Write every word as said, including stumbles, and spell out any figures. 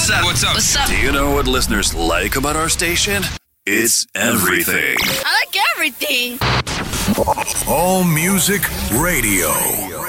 What's up? What's up? What's up? Do you know what listeners like about our station? It's everything. I like everything. All Music Radio.